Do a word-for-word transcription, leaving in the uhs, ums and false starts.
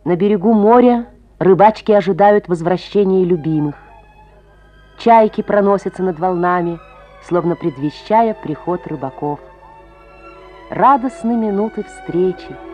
На берегу моря рыбачки ожидают возвращения любимых. Чайки проносятся над волнами, словно предвещая приход рыбаков. Радостны минуты встречи.